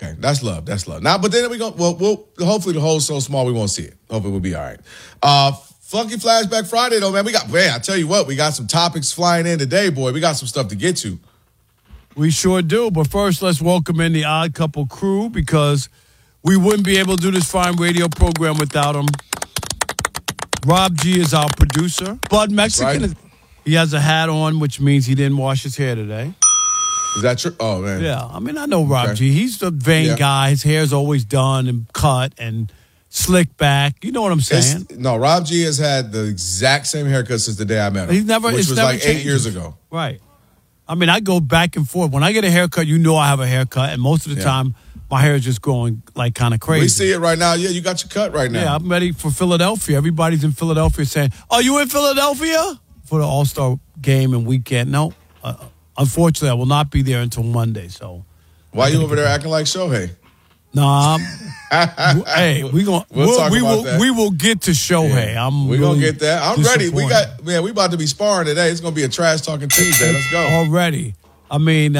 Okay, that's love. That's love. Now, but then we'll hopefully the hole's so small we won't see it. Hopefully we'll be all right. Funky Flashback Friday, though, man. I tell you what, we got some topics flying in today, boy. We got some stuff to get to. We sure do. But first, let's welcome in the Odd Couple crew because we wouldn't be able to do this fine radio program without them. Rob G is our producer. Bud Mexican. Right. He has a hat on, which means he didn't wash his hair today. Is that true? Oh, man. Yeah. I mean, I know Rob G. He's the vain guy. His hair's always done and cut and slick back. You know what I'm saying? Rob G has had the exact same haircut since the day I met him. Which was like 8 years ago. Right. I mean, I go back and forth. When I get a haircut, you know I have a haircut, and most of the time, my hair is just growing like kind of crazy. We see it right now. Yeah, you got your cut right now. Yeah, I'm ready for Philadelphia. Everybody's in Philadelphia saying, "Are you in Philadelphia for the All-Star game and weekend?" No, unfortunately, I will not be there until Monday. So, why are you over there acting like Shohei? Nah, hey, we will get to Shohei. Yeah, we're gonna get that. I'm ready. We about to be sparring today. It's gonna be a trash talking Tuesday. Let's go already. I mean,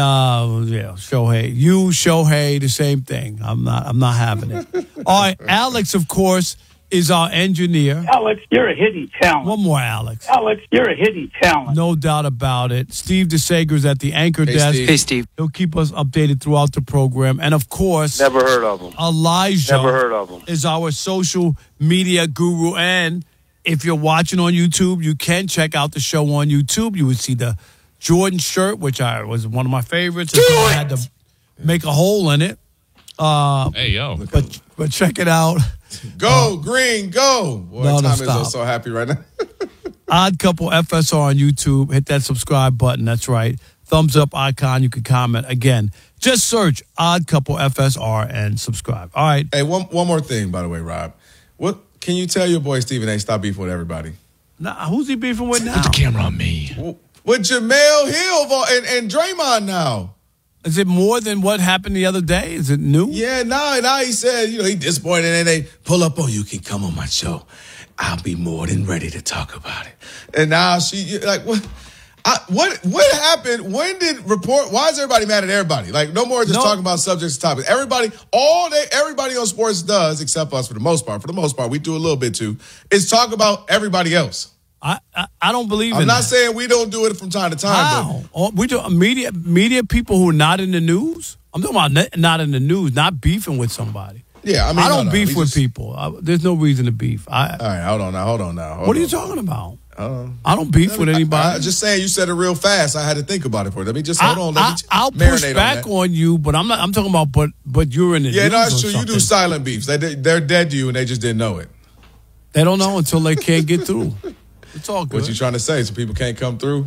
Shohei, the same thing. I'm not having it. All right, Alex, of course, is our engineer. Alex, you're a hidden talent. One more, Alex. Alex, you're a hidden talent. No doubt about it. Steve DeSager's at the anchor desk. Steve. Hey, Steve. He'll keep us updated throughout the program. And, of course, never heard of him. Elijah never heard of him. Is our social media guru. And if you're watching on YouTube, you can check out the show on YouTube. You would see the Jordan shirt, which was one of my favorites. I had to make a hole in it. Hey, yo. But check it out. Go, Green, go. Boy, Tom is so happy right now. Odd Couple FSR on YouTube. Hit that subscribe button. That's right. Thumbs up icon. You can comment. Again, just search Odd Couple FSR and subscribe. All right. Hey, one more thing, by the way, Rob. What can you tell your boy Stephen A. stop beefing with everybody? Nah, who's he beefing with now? Put the camera on me. With Jamel Hill and Draymond now. Is it more than what happened the other day? Is it new? Yeah, now he said, he's disappointed and they pull up on you can come on my show. I'll be more than ready to talk about it. And now she like what happened? Why is everybody mad at everybody? Like no more just talking about subjects and topics. Everybody on sports does, except us for the most part. For the most part, we do a little bit too, is talk about everybody else. I don't believe in that. I'm not saying we don't do it from time to time. How? We do media people who are not in the news. I'm talking about not in the news, not beefing with somebody. Yeah, I mean, I don't beef with people. There's no reason to beef. All right, hold on now. What are you talking about? I don't beef with anybody. I'm just saying you said it real fast. I had to think about it for you. Let me just hold on. I'll push back on you, but I'm not. I'm talking about but you're in the news. Yeah, no, it's true. You do silent beefs. They're dead to you, and they just didn't know it. They don't know until they can't get through. It's all good. What you trying to say? So people can't come through?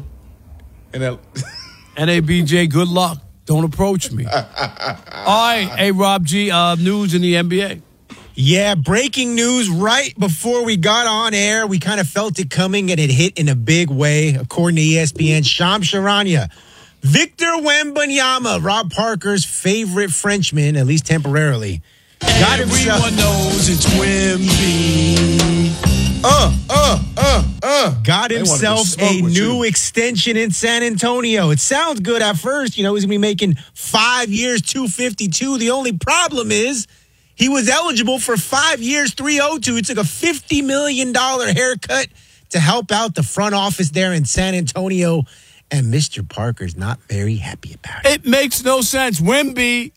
NABJ, good luck. Don't approach me. All right. Hey, Rob G, news in the NBA. Yeah, breaking news right before we got on air. We kind of felt it coming, and it hit in a big way. According to ESPN, Shams Charania, Victor Wembanyama, Rob Parker's favorite Frenchman, at least temporarily, got himself. Everyone knows it's Wemby. Got himself a new extension in San Antonio. It sounds good at first. He's going to be making 5 years, $252. The only problem is he was eligible for 5 years, $302. It took a $50 million haircut to help out the front office there in San Antonio. And Mr. Parker's not very happy about it. It makes no sense. Wemby,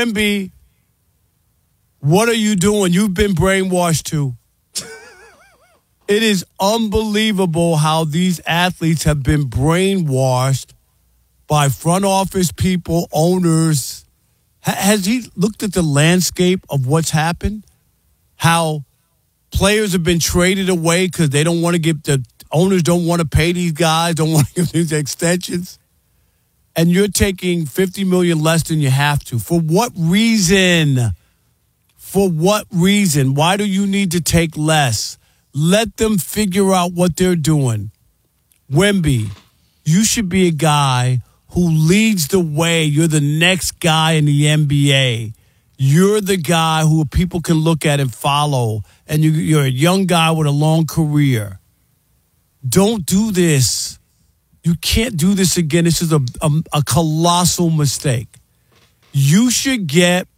what are you doing? You've been brainwashed too. It is unbelievable how these athletes have been brainwashed by front office people, owners. Has he looked at the landscape of what's happened? How players have been traded away because they don't want to give the owners don't want to pay these guys, don't want to give these extensions. And you're taking $50 million less than you have to. For what reason? For what reason? Why do you need to take less? Let them figure out what they're doing. Wemby, you should be a guy who leads the way. You're the next guy in the NBA. You're the guy who people can look at and follow. And you're a young guy with a long career. Don't do this. You can't do this again. This is a colossal mistake. You should get